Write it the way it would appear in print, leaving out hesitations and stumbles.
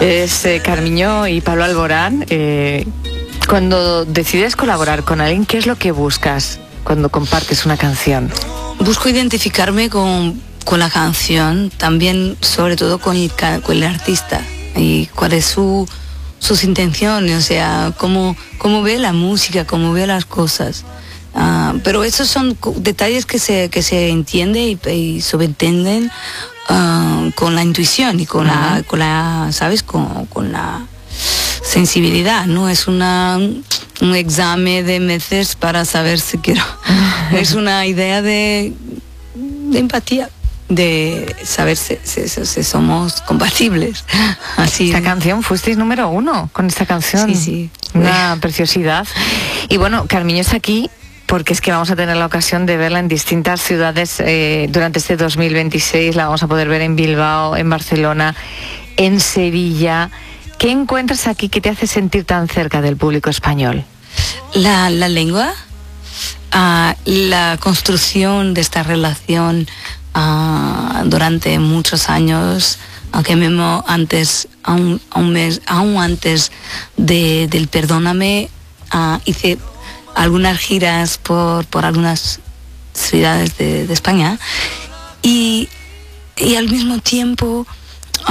Es Carmiño y Pablo Alborán. Cuando decides colaborar con alguien, ¿qué es lo que buscas cuando compartes una canción? Busco identificarme con la canción, también sobre todo con el artista y cuáles sus intenciones, o sea, cómo ve la música, cómo ve las cosas. Pero esos son detalles que se entiende y subentienden con la intuición y con la ¿sabes? Con la sensibilidad, no es un examen de meses para saber si quiero. Es una idea de empatía, de saber si somos compatibles. Así. Esta canción, fuisteis número 1 con esta canción. Sí. Una preciosidad. Y bueno, Carmiño está aquí porque es que vamos a tener la ocasión de verla en distintas ciudades durante este 2026. La vamos a poder ver en Bilbao, en Barcelona, en Sevilla. ¿Qué encuentras aquí que te hace sentir tan cerca del público español? La lengua, la construcción de esta relación durante muchos años, aunque mismo antes, aún antes del Perdóname, hice algunas giras por algunas ciudades de España y al mismo tiempo